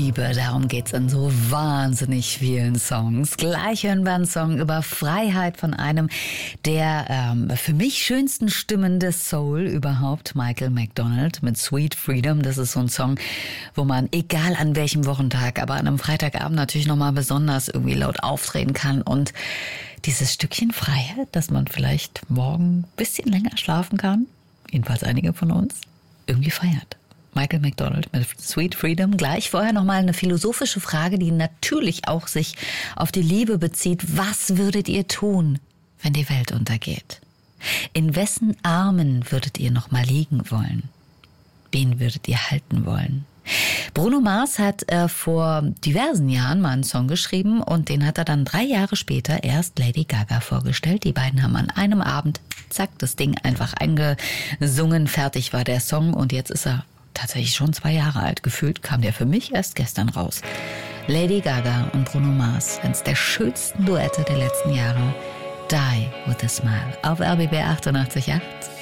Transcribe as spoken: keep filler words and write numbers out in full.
Liebe, darum geht's in so wahnsinnig vielen Songs. Gleich hören wir einen Song über Freiheit von einem der ähm, für mich schönsten Stimmen des Soul überhaupt, Michael McDonald mit Sweet Freedom. Das ist so ein Song, wo man, egal an welchem Wochentag, aber an einem Freitagabend natürlich nochmal besonders irgendwie laut auftreten kann und dieses Stückchen Freiheit, dass man vielleicht morgen ein bisschen länger schlafen kann, jedenfalls einige von uns, irgendwie feiert. Michael McDonald mit Sweet Freedom. Gleich vorher nochmal eine philosophische Frage, die natürlich auch sich auf die Liebe bezieht. Was würdet ihr tun, wenn die Welt untergeht? In wessen Armen würdet ihr nochmal liegen wollen? Wen würdet ihr halten wollen? Bruno Mars hat äh, vor diversen Jahren mal einen Song geschrieben und den hat er dann drei Jahre später erst Lady Gaga vorgestellt. Die beiden haben an einem Abend, zack, das Ding einfach eingesungen, fertig war der Song und jetzt ist er tatsächlich schon zwei Jahre alt. Gefühlt kam der für mich erst gestern raus. Lady Gaga und Bruno Mars, eines der schönsten Duette der letzten Jahre. Die with a Smile auf R B B achtundachtzig Komma acht.